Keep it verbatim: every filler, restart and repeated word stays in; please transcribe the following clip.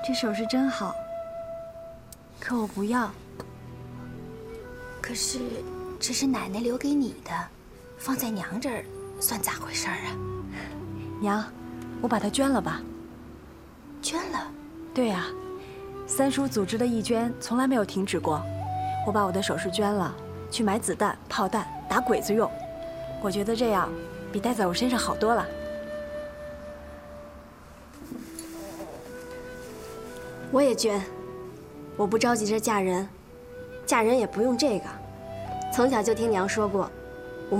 这首饰真好，可我不要。 可是这是奶奶留给你的，放在娘这儿算咋回事儿啊？ 娘，我把它捐了吧。 捐了？ 对呀、啊，三叔组织的义捐从来没有停止过。我把我的首饰捐了，去买子弹、炮弹打鬼子用。我觉得这样比戴在我身上好多了。 我也捐，我不着急着嫁人，嫁人也不用这个。从小就听娘说过，